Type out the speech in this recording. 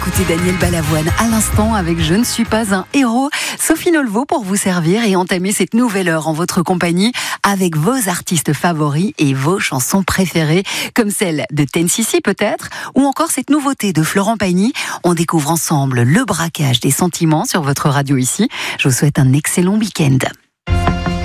Écoutez Daniel Balavoine à l'instant avec Je ne suis pas un héros. Sophie Nolvo pour vous servir et entamer cette nouvelle heure en votre compagnie avec vos artistes favoris et vos chansons préférées, comme celle de Ten CC peut-être, ou encore cette nouveauté de Florent Pagny. On découvre ensemble le braquage des sentiments sur votre radio ici. Je vous souhaite un excellent week-end.